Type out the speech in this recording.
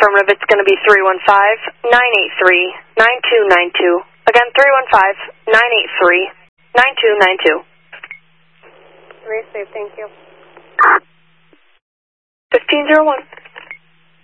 Affirmative, it's going to be 315-983-9292. Again, 315-983-9292. Very safe, thank you. 1501.